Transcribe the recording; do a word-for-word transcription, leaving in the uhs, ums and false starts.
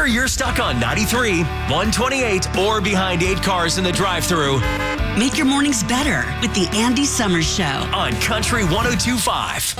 Whether you're stuck on ninety-three, one twenty-eight, or behind eight cars in the drive-thru, Make your mornings better with the Andy Summers Show on Country one oh two point five.